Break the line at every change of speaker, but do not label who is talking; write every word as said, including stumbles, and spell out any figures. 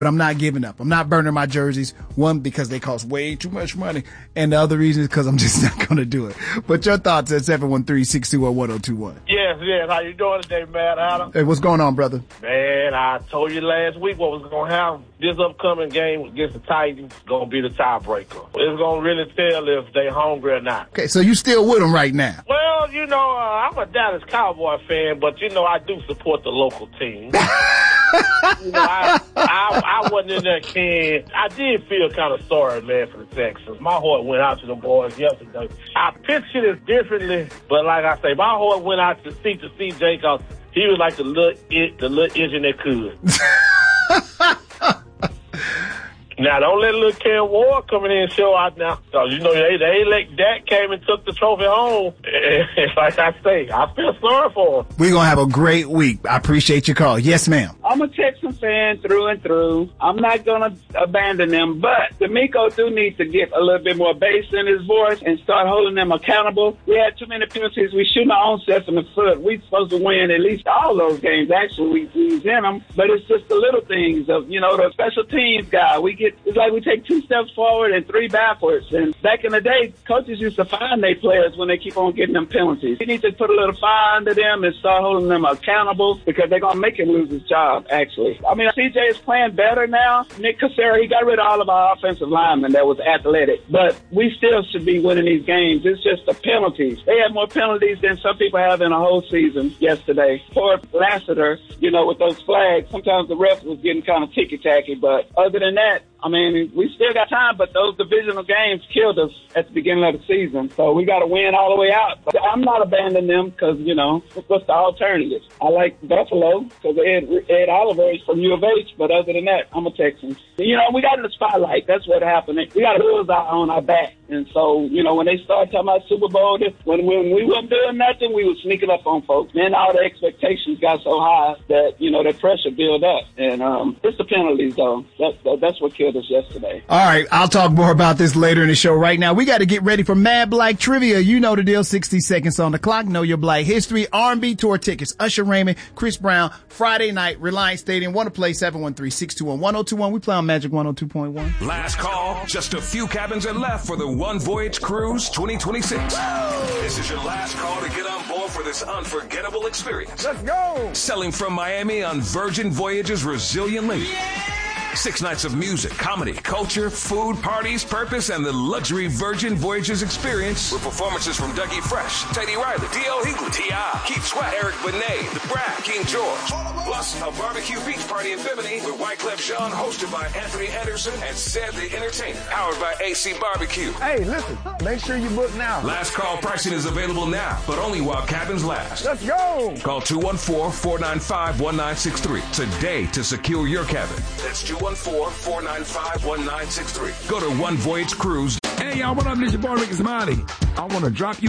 but I'm not giving up. I'm not burning my jerseys. One, because they cost way too much money. And the other reason is because I'm just not going to do it. But your thoughts at seven one three, six two zero, one zero two one.
Yes, yes. How you doing today, man, Adam?
Hey, what's going on, brother?
Man, I told you last week what was going to happen. This upcoming game against the Titans is going to be the tiebreaker. It's going to really tell if they hungry or not.
Okay, so you still with them right now?
Well, you know, uh, I'm a Dallas Cowboy fan, but, you know, I do support the local team. you know, I, I, I wasn't in that can. I did feel kind of sorry, man, for the Texans. My heart went out to them boys yesterday. I pictured it differently, but like I say, my heart went out to see to C J because he was like the little it, the little engine that could. Now, don't let little Ken Ward come in and show out now. So, you know, they, they let Dak came and took the trophy home. And like I say, I feel sorry for him.
We're going to have a great week. I appreciate your call. Yes, ma'am.
I'm a Texan fan through and through. I'm not going to abandon them, but D'Amico do need to get a little bit more bass in his voice and start holding them accountable. We had too many penalties. We shooting our own self in the foot. We're supposed to win at least all those games. Actually, we, we was in them, but it's just the little things of, you know, the special teams guy. We get, it's like we take two steps forward and three backwards. And back in the day, coaches used to fine their players when they keep on getting them penalties. You need to put a little fine to them and start holding them accountable because they're going to make him lose his job, actually. I mean, C J is playing better now. Nick Cassera, he got rid of all of our offensive linemen that was athletic. But we still should be winning these games. It's just the penalties. They had more penalties than some people have in a whole season yesterday. Poor Lassiter, you know, with those flags, sometimes the ref was getting kind of ticky-tacky. But other than that, I mean, we still got time, but those divisional games killed us at the beginning of the season. So we got to win all the way out. But I'm not abandoning them because, you know, what's the alternative? I like Buffalo because Ed, Ed Oliver is from U of H, but other than that, I'm a Texan. You know, we got in the spotlight. That's what happened. We got a bullseye on our back. And so, you know, when they started talking about Super Bowl, when, when we weren't doing nothing, we were sneaking up on folks. Then all the expectations got so high that, you know, the pressure built up. And um, it's the penalties, though. That, that, that's what killed us yesterday.
All right, I'll talk more about this later in the show. Right now, we got to get ready for Mad Black Trivia. You know the deal. sixty seconds on the clock. Know your Black history. R and B tour tickets. Usher Raymond, Chris Brown, Friday night, Reliance Stadium. Want to play? seven one three, six two one, one zero two one. We play on Magic one oh two point one.
Last call. Just a few cabins are left for the One Voyage Cruise twenty twenty-six. This is your last call to get on board for this unforgettable experience.
Let's go.
Sailing from Miami on Virgin Voyages Resilient Link. Yeah! Six nights of music, comedy, culture, food, parties, purpose, and the luxury Virgin Voyages experience with performances from Dougie Fresh, Teddy Riley, D L Hughley, T I, Keith Sweat, Eric Benet, The Brat, King George. Plus, a barbecue beach party in Bimini with Wyclef Jean, hosted by Anthony Anderson and Ced the Entertainer, powered by A C Barbecue.
Hey, listen, make sure you book now.
Last call pricing is available now, but only while cabins last.
Let's go.
Call two one four, four nine five, one nine six three today to secure your cabin. That's two one four, four nine five, one nine six three. Go to One Voyage Cruise.
Hey, y'all, what up? This your boy, Ricky Smiley. I want to drop you